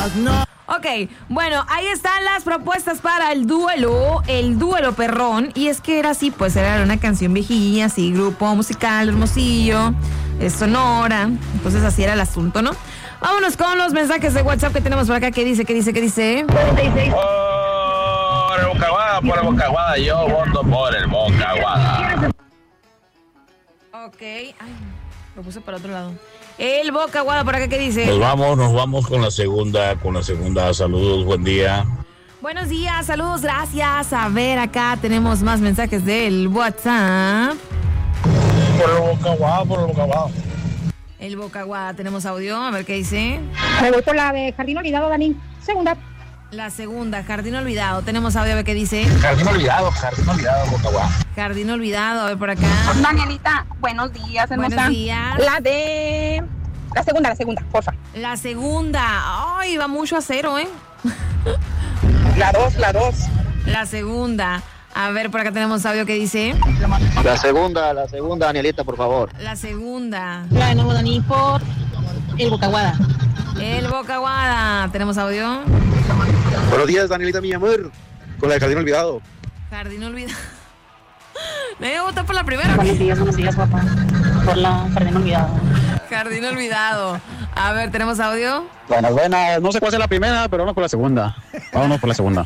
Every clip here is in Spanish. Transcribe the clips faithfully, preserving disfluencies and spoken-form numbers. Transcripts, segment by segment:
Ok, bueno, ahí están las propuestas para el duelo, el duelo perrón. Y es que era así, pues era una canción viejilla, así, grupo musical, Hermosillo, eh, Sonora. Entonces así era el asunto, ¿no? Vámonos con los mensajes de WhatsApp que tenemos por acá. ¿Qué dice? ¿Qué dice? ¿Qué dice? Por el Bocaguada, por el Bocaguada, yo voto por el Bocaguada. Ok, ay, lo puse para otro lado. El Bocaguada por acá, ¿qué dice? Nos vamos, nos vamos con la segunda, con la segunda. Saludos, buen día. Buenos días, saludos, gracias. A ver, acá tenemos más mensajes del WhatsApp. Por el Bocaguada, por el Bocaguada. El Bocaguada, tenemos audio, a ver qué dice. Me voy por la de Jardín Olvidado, Dani. Segunda. La segunda, Jardín Olvidado, tenemos audio, a ver qué dice. Jardín Olvidado, Jardín Olvidado, Bocaguada. Jardín Olvidado, a ver por acá. Danielita, buenos días, hermosa. Buenos días. La de... La segunda, la segunda, porfa. La segunda, ay, va mucho a cero, ¿eh? La dos, la dos. La segunda, a ver, por acá tenemos audio que dice. La segunda, la segunda, Danielita, por favor. La segunda. La de nuevo, Dani, por el Bocaguada. El Bocaguada, tenemos audio. Buenos días, Danielita, mi amor. Con la de Jardín Olvidado. Jardín Olvidado. ¿Me voy a votar por la primera? Buenos días, buenos días, papá. Por la Jardín Olvidado. Jardín Olvidado. A ver, ¿tenemos audio? Buenas, buenas. No sé cuál es la primera, pero vamos por la segunda. Vámonos por la segunda.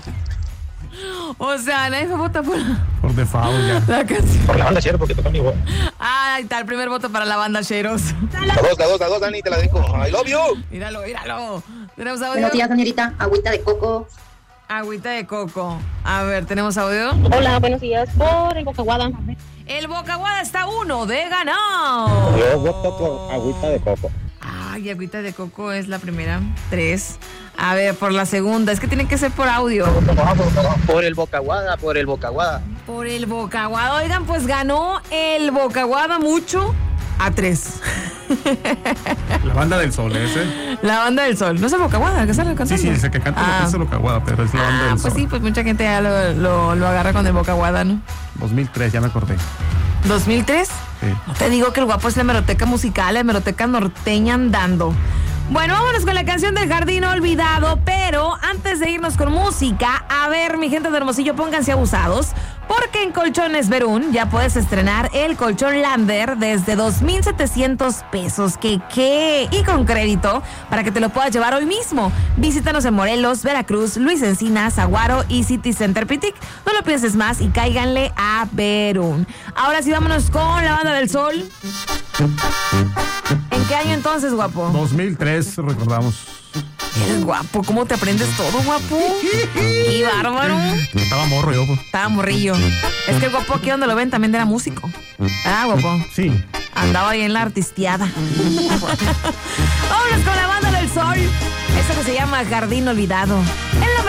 O sea, nadie me vota por Por default ya. la canción. Por la banda Chero, porque tocan igual. Ah, ahí está, el primer voto para la banda Cheros. La dos, la dos, la dos, Dani, te la dedico. I love you. Míralo, míralo. ¿Tenemos audio? Buenos días, Danielita. Agüita de coco. Agüita de coco. A ver, ¿tenemos audio? Hola, buenos días. Por el Bocaguada. El Bocaguada está uno de ganado. Yo voto por agüita de coco. Ay, agüita de coco es la primera. Tres. A ver, por la segunda. Es que tiene que ser por audio. Por el Bocaguada, por el Bocaguada. Por el Bocaguada. Oigan, pues ganó el Bocaguada mucho a tres. La banda del sol, ¿ese? La banda del sol. ¿No es el Bocaguada que sale Sí, cantando? sí, ese que canta Ah. lo que es el Bocaguada, pero es la banda Ah, del pues sol. sí, pues mucha gente ya lo, lo, lo agarra con el Bocaguada, ¿no? dos mil tres, ya me acordé. ¿dos mil tres? Sí. No te digo que el guapo es la hemeroteca musical, la hemeroteca norteña andando. Bueno, vámonos con la canción del Jardín Olvidado, pero antes de irnos con música, a ver, mi gente de Hermosillo, pónganse abusados, porque en Colchones Verún ya puedes estrenar el colchón Lander desde dos mil setecientos pesos, que qué, y con crédito, para que te lo puedas llevar hoy mismo. Visítanos en Morelos, Veracruz, Luis Encinas, Aguaro y City Center Pitic. No lo pienses más y cáiganle a Verún. Ahora sí, vámonos con la Banda del Sol. ¿En qué año entonces, guapo? dos mil tres, recordamos. Eres guapo, ¿cómo te aprendes todo, guapo? Y bárbaro. Estaba morro yo, pues. Estaba morrillo. Es que el guapo aquí donde lo ven también era músico. Ah, guapo. Sí. Andaba ahí en la artisteada. Vámonos con la Banda del Sol. Eso que se llama Jardín Olvidado. En la